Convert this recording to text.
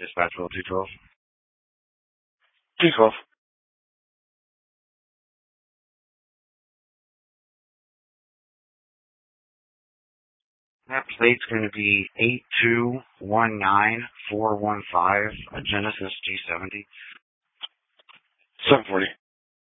Dispatch Will 212. 212. That plate's going to be 8219415, a Genesis G70. 740.